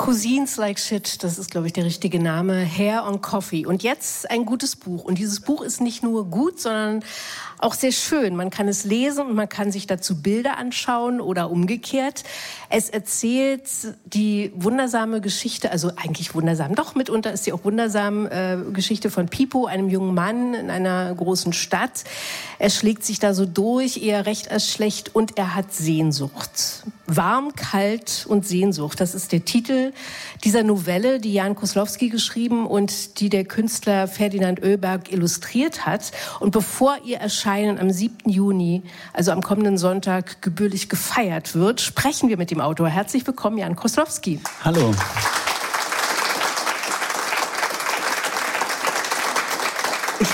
Cuisines Like Shit, das ist, glaube ich, der richtige Name. Hair on Coffee. Und jetzt ein gutes Buch. Und dieses Buch ist nicht nur gut, sondern auch sehr schön. Man kann es lesen und man kann sich dazu Bilder anschauen oder umgekehrt. Es erzählt die wundersame Geschichte, also eigentlich wundersam, doch mitunter ist sie auch wundersam, Geschichte von Pipo, einem jungen Mann in einer großen Stadt. Er schlägt sich da so durch, eher recht als schlecht, und er hat Sehnsucht. Warm, kalt und Sehnsucht, das ist der Titel dieser Novelle, die Jan Koslowski geschrieben und die der Künstler Ferdinand Oeberg illustriert hat. Und bevor ihr Erscheinen am 7. Juni, also am kommenden Sonntag, gebührlich gefeiert wird, sprechen wir mit dem Autor. Herzlich willkommen, Jan Koslowski. Hallo. Ich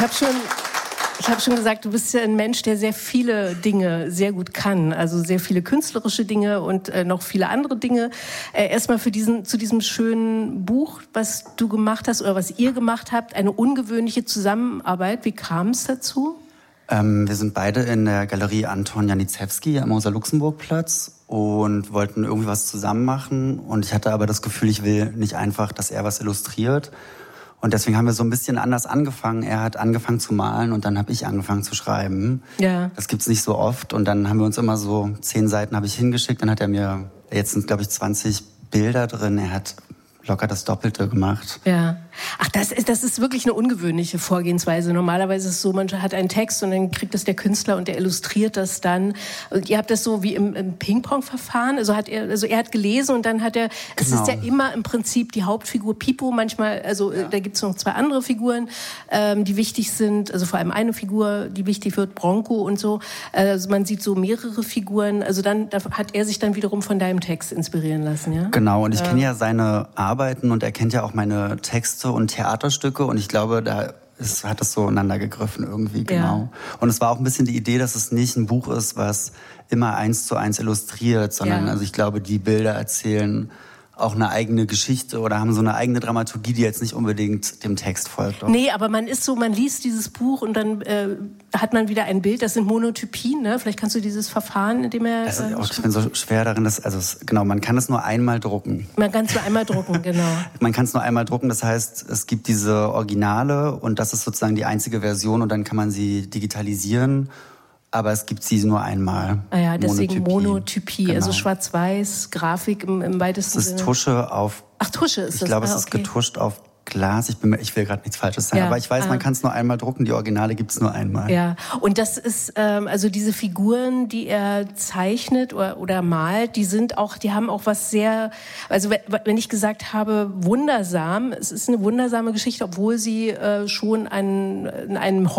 habe schon gesagt, du bist ja ein Mensch, der sehr viele Dinge sehr gut kann. Also sehr viele künstlerische Dinge und noch viele andere Dinge. Erstmal zu diesem schönen Buch, was du gemacht hast oder was ihr gemacht habt, eine ungewöhnliche Zusammenarbeit. Wie kam es dazu? Wir sind beide in der Galerie Anton Janiszewski am Rosa-Luxemburg-Platz und wollten irgendwie was zusammen machen. Und ich hatte aber das Gefühl, ich will nicht einfach, dass er was illustriert. Und deswegen haben wir so ein bisschen anders angefangen. Er hat angefangen zu malen und dann habe ich angefangen zu schreiben. Ja. Das gibt's nicht so oft. Und dann haben wir uns immer so 10 Seiten habe ich hingeschickt. Dann hat er mir, jetzt sind glaube ich 20 Bilder drin. Er hat locker das Doppelte gemacht. Ja. Ach, das ist wirklich eine ungewöhnliche Vorgehensweise. Normalerweise ist es so, man hat einen Text und dann kriegt es der Künstler und der illustriert das dann. Und ihr habt das so wie im Ping-Pong-Verfahren. Also er hat gelesen und dann hat er, es ist ja immer im Prinzip die Hauptfigur Pipo. Manchmal, da gibt es noch 2 andere Figuren, die wichtig sind. Also vor allem eine Figur, die wichtig wird, Bronco und so. Also man sieht so mehrere Figuren. Also dann hat er sich dann wiederum von deinem Text inspirieren lassen, ja? Genau, und ich kenne ja seine Arbeiten und er kennt ja auch meine Texte und Theaterstücke, und ich glaube, hat es so ineinander gegriffen irgendwie, genau. Ja. Und es war auch ein bisschen die Idee, dass es nicht ein Buch ist, was immer 1:1 illustriert, sondern also ich glaube, die Bilder erzählen auch eine eigene Geschichte oder haben so eine eigene Dramaturgie, die jetzt nicht unbedingt dem Text folgt. Nee, aber man liest dieses Buch und dann hat man wieder ein Bild, das sind Monotypien, ne? Vielleicht kannst du dieses Verfahren, in dem er... ich bin so schwer darin, man kann es nur einmal drucken. Man kann es nur einmal drucken, genau. Man kann es nur einmal drucken, das heißt, es gibt diese Originale und das ist sozusagen die einzige Version und dann kann man sie digitalisieren. Aber es gibt sie nur einmal. Ah ja, deswegen Monotypie, genau. Also schwarz-weiß, Grafik im weitesten Sinne. Das ist Tusche auf... Ach, Tusche ist das? Ich glaube, es ist getuscht auf Glas. Ich will gerade nichts Falsches sagen, aber ich weiß, man kann es nur einmal drucken. Die Originale gibt es nur einmal. Ja, und das ist, also diese Figuren, die er zeichnet oder malt, die haben auch was sehr, also wenn ich gesagt habe, wundersam, es ist eine wundersame Geschichte, obwohl sie schon in einem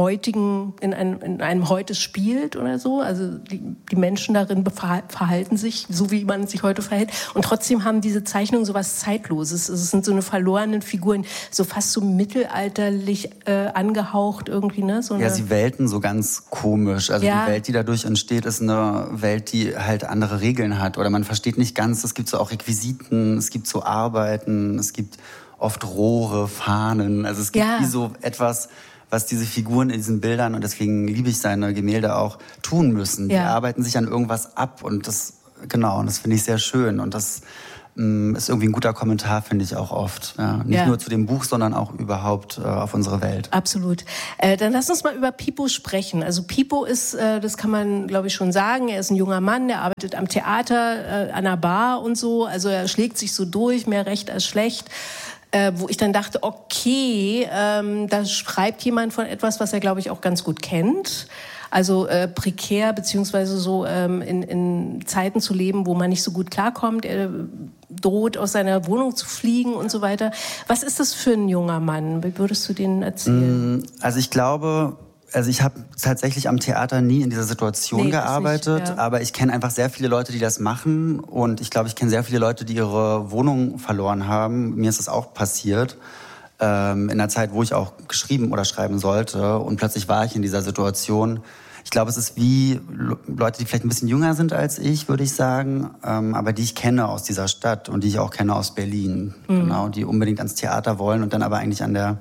Heute spielt oder so. Also die Menschen darin verhalten sich so, wie man sich heute verhält. Und trotzdem haben diese Zeichnungen so was Zeitloses. Es sind so eine verlorenen Figuren, so fast so mittelalterlich angehaucht irgendwie, ne? Ja, sie welten so ganz komisch. Also die Welt, die dadurch entsteht, ist eine Welt, die halt andere Regeln hat. Oder man versteht nicht ganz, es gibt so auch Requisiten, es gibt so Arbeiten, es gibt oft Rohre, Fahnen. Also es gibt wie so etwas, was diese Figuren in diesen Bildern, und deswegen liebe ich seine Gemälde auch, tun müssen. Die arbeiten sich an irgendwas ab und das finde ich sehr schön. Und das ist irgendwie ein guter Kommentar, finde ich auch oft. Ja, nicht nur zu dem Buch, sondern auch überhaupt auf unsere Welt. Absolut. Dann lass uns mal über Pipo sprechen. Also Pipo ist, das kann man glaube ich schon sagen, er ist ein junger Mann, der arbeitet am Theater, an einer Bar und so. Also er schlägt sich so durch, mehr recht als schlecht. Wo ich dann dachte, okay, da schreibt jemand von etwas, was er glaube ich auch ganz gut kennt. Also prekär, beziehungsweise so in Zeiten zu leben, wo man nicht so gut klarkommt. Er droht, aus seiner Wohnung zu fliegen und so weiter. Was ist das für ein junger Mann? Wie würdest du den erzählen? Also ich glaube, ich habe tatsächlich am Theater nie in dieser Situation gearbeitet, aber ich kenne einfach sehr viele Leute, die das machen. Und ich glaube, ich kenne sehr viele Leute, die ihre Wohnung verloren haben. Mir ist das auch passiert. In einer Zeit, wo ich auch geschrieben oder schreiben sollte. Und plötzlich war ich in dieser Situation. Ich glaube, es ist wie Leute, die vielleicht ein bisschen jünger sind als ich, würde ich sagen, aber die ich kenne aus dieser Stadt und die ich auch kenne aus Berlin. Genau, die unbedingt ans Theater wollen und dann aber eigentlich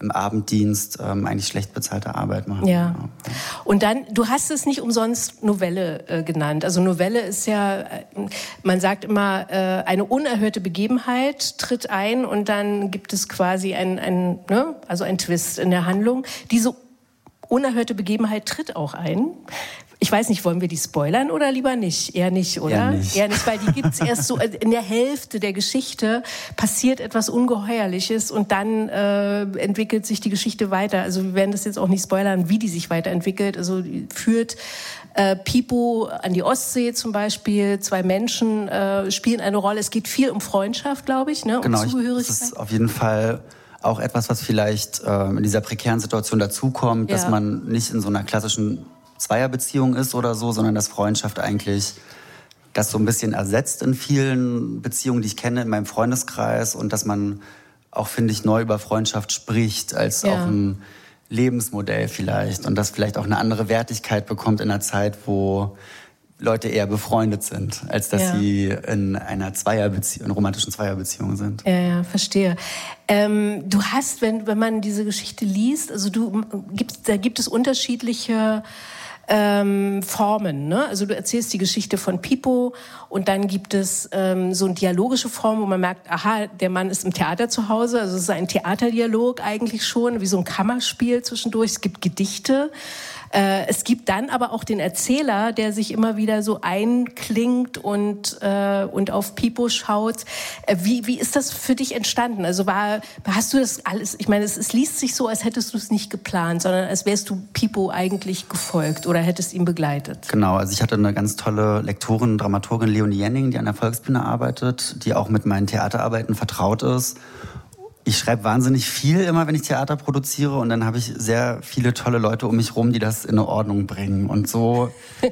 im Abenddienst eigentlich schlecht bezahlte Arbeit machen. Ja. Und dann, du hast es nicht umsonst Novelle genannt. Also Novelle ist ja, man sagt immer, eine unerhörte Begebenheit tritt ein und dann gibt es quasi ein Twist in der Handlung. Diese unerhörte Begebenheit tritt auch ein. Ich weiß nicht, wollen wir die spoilern oder lieber nicht? Eher nicht, oder? Eher nicht, weil die gibt's erst so in der Hälfte der Geschichte passiert etwas Ungeheuerliches und dann entwickelt sich die Geschichte weiter. Also wir werden das jetzt auch nicht spoilern, wie die sich weiterentwickelt. Also führt Pipo an die Ostsee zum Beispiel. 2 Menschen spielen eine Rolle. Es geht viel um Freundschaft, glaube ich, ne? Um genau, Zugehörigkeit. Das ist auf jeden Fall auch etwas, was vielleicht in dieser prekären Situation dazukommt, dass man nicht in so einer klassischen Zweierbeziehung ist oder so, sondern dass Freundschaft eigentlich das so ein bisschen ersetzt in vielen Beziehungen, die ich kenne in meinem Freundeskreis und dass man auch, finde ich, neu über Freundschaft spricht als auch ein Lebensmodell vielleicht und das vielleicht auch eine andere Wertigkeit bekommt in einer Zeit, wo Leute eher befreundet sind, als dass sie in einer Zweierbeziehung, in romantischen Zweierbeziehungen sind. Ja, verstehe. Du hast, wenn man diese Geschichte liest, also da gibt es unterschiedliche Formen, ne? Also du erzählst die Geschichte von Pipo und dann gibt es so eine dialogische Form, wo man merkt, aha, der Mann ist im Theater zu Hause, also es ist ein Theaterdialog eigentlich schon, wie so ein Kammerspiel zwischendurch. Es gibt Gedichte. Es gibt dann aber auch den Erzähler, der sich immer wieder so einklingt und auf Pipo schaut. Wie ist das für dich entstanden? Also hast du das alles, ich meine, es liest sich so, als hättest du es nicht geplant, sondern als wärst du Pipo eigentlich gefolgt oder hättest ihn begleitet. Genau, also ich hatte eine ganz tolle Lektorin, Dramaturgin Leonie Jenning, die an der Volksbühne arbeitet, die auch mit meinen Theaterarbeiten vertraut ist. Ich schreibe wahnsinnig viel immer, wenn ich Theater produziere und dann habe ich sehr viele tolle Leute um mich rum, die das in eine Ordnung bringen. Und so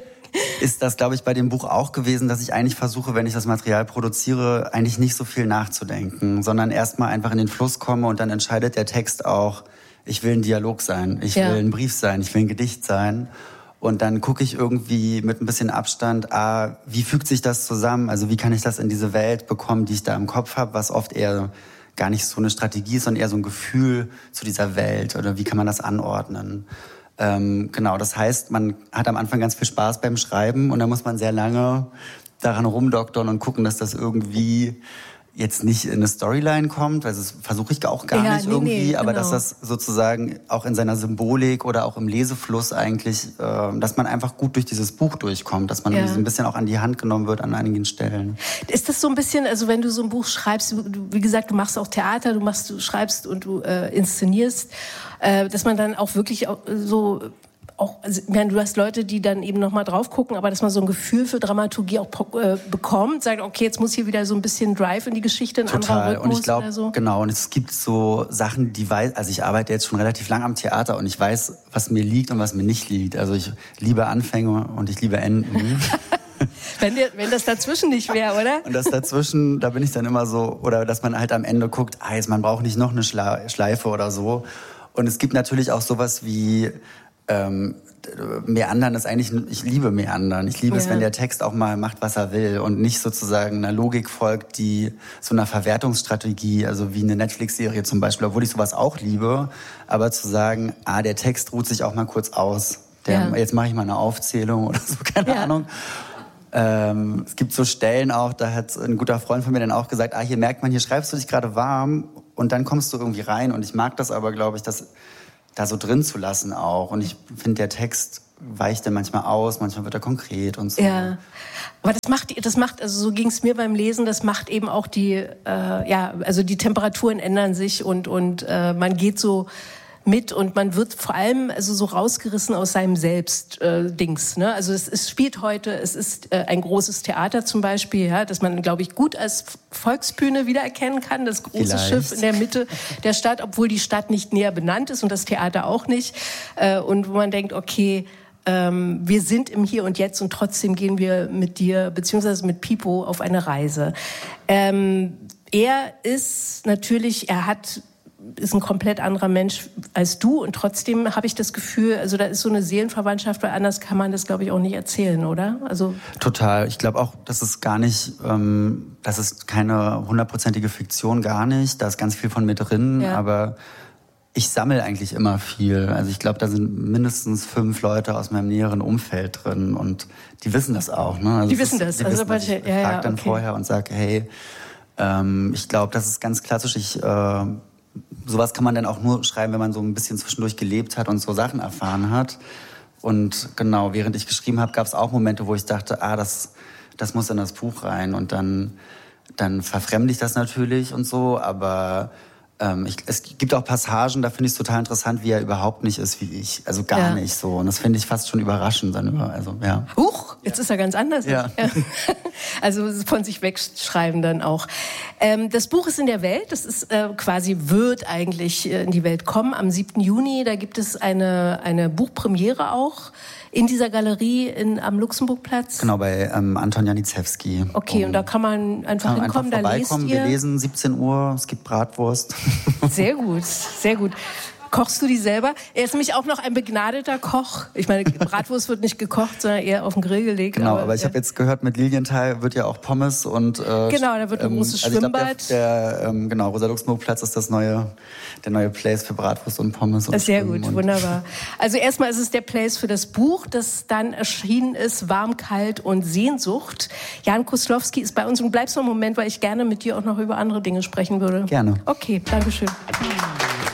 ist das, glaube ich, bei dem Buch auch gewesen, dass ich eigentlich versuche, wenn ich das Material produziere, eigentlich nicht so viel nachzudenken, sondern erstmal einfach in den Fluss komme und dann entscheidet der Text auch, ich will ein Dialog sein, ich will ein Brief sein, ich will ein Gedicht sein. Und dann gucke ich irgendwie mit ein bisschen Abstand, wie fügt sich das zusammen? Also wie kann ich das in diese Welt bekommen, die ich da im Kopf habe, was oft eher gar nicht so eine Strategie ist, sondern eher so ein Gefühl zu dieser Welt oder wie kann man das anordnen. Genau, das heißt, man hat am Anfang ganz viel Spaß beim Schreiben und dann muss man sehr lange daran rumdoktern und gucken, dass das irgendwie jetzt nicht in eine Storyline kommt, weil das versuche ich auch gar nicht irgendwie, aber dass das sozusagen auch in seiner Symbolik oder auch im Lesefluss eigentlich, dass man einfach gut durch dieses Buch durchkommt, dass man so ein bisschen auch an die Hand genommen wird an einigen Stellen. Ist das so ein bisschen, also wenn du so ein Buch schreibst, wie gesagt, du machst auch Theater, du schreibst und du inszenierst, dass man dann auch wirklich also, ich meine, du hast Leute, die dann eben nochmal drauf gucken, aber dass man so ein Gefühl für Dramaturgie auch bekommt, sagt, okay, jetzt muss hier wieder so ein bisschen Drive in die Geschichte, ein anderer Rhythmus. Und ich glaube, oder so. Genau, und es gibt so Sachen, also ich arbeite jetzt schon relativ lang am Theater und ich weiß, was mir liegt und was mir nicht liegt. Also ich liebe Anfänge und ich liebe Enden. Wenn das dazwischen nicht wäre, oder? Und das dazwischen, da bin ich dann immer so, oder dass man halt am Ende guckt, man braucht nicht noch eine Schleife oder so. Und es gibt natürlich auch sowas wie Meandern ist eigentlich, ich liebe Meandern. Ich liebe es, wenn der Text auch mal macht, was er will und nicht sozusagen einer Logik folgt, die so einer Verwertungsstrategie, also wie eine Netflix-Serie zum Beispiel, obwohl ich sowas auch liebe, aber zu sagen, der Text ruht sich auch mal kurz aus. Jetzt mache ich mal eine Aufzählung oder so, keine Ahnung. Es gibt so Stellen auch, da hat ein guter Freund von mir dann auch gesagt, hier merkt man, hier schreibst du dich gerade warm und dann kommst du irgendwie rein und ich mag das aber, glaube ich, das da so drin zu lassen auch. Und ich finde, der Text weicht dann manchmal aus, manchmal wird er konkret und so. Ja, aber das macht, also so ging es mir beim Lesen, das macht eben auch also die Temperaturen ändern sich und man geht so mit und man wird vor allem also so rausgerissen aus seinem Selbst-Dings. Ne? Also es spielt heute, es ist ein großes Theater zum Beispiel, das man, glaube ich, gut als Volksbühne wiedererkennen kann. Das große Schiff in der Mitte der Stadt, obwohl die Stadt nicht näher benannt ist und das Theater auch nicht. Und wo man denkt, okay, wir sind im Hier und Jetzt und trotzdem gehen wir mit dir, beziehungsweise mit Pipo, auf eine Reise. Er ist natürlich, ist ein komplett anderer Mensch als du und trotzdem habe ich das Gefühl, also da ist so eine Seelenverwandtschaft, weil anders kann man das, glaube ich, auch nicht erzählen, oder? Also total. Ich glaube auch, das ist gar nicht, das ist keine 100%ige Fiktion, gar nicht. Da ist ganz viel von mir drin, aber Ich sammle eigentlich immer viel. Also ich glaube, da sind mindestens 5 Leute aus meinem näheren Umfeld drin und die wissen das auch. Ne? Also die wissen das. Ich frage dann vorher und sage, hey, ich glaube, das ist ganz klassisch. Sowas kann man dann auch nur schreiben, wenn man so ein bisschen zwischendurch gelebt hat und so Sachen erfahren hat. Und genau, während ich geschrieben habe, gab es auch Momente, wo ich dachte, das muss in das Buch rein. Und dann verfremde ich das natürlich und so, aber es gibt auch Passagen, da finde ich es total interessant, wie er überhaupt nicht ist wie ich. Also gar nicht so. Und das finde ich fast schon überraschend. Huch, jetzt ist er ganz anders. Ja. Also von sich wegschreiben dann auch. Das Buch ist in der Welt. Das ist wird eigentlich in die Welt kommen am 7. Juni. Da gibt es eine Buchpremiere auch in dieser Galerie am Luxemburgplatz. Genau, bei Anton Janicewski. Okay, und da kann man einfach hinkommen, da lest ihr. Wir lesen 17 Uhr, es gibt Bratwurst. Sehr gut, sehr gut. Kochst du die selber? Er ist nämlich auch noch ein begnadeter Koch. Ich meine, Bratwurst wird nicht gekocht, sondern eher auf den Grill gelegt. Genau, aber ich habe jetzt gehört, mit Lilienthal wird ja auch Pommes und... genau, da wird ein großes Schwimmbad. Rosa-Luxemburg-Platz ist der neue Place für Bratwurst und Pommes. Und sehr gut, wunderbar. Also erstmal ist es der Place für das Buch, das dann erschienen ist, Warm, Kalt und Sehnsucht. Jan Koslowski ist bei uns und bleibst noch einen Moment, weil ich gerne mit dir auch noch über andere Dinge sprechen würde. Gerne. Okay, danke schön.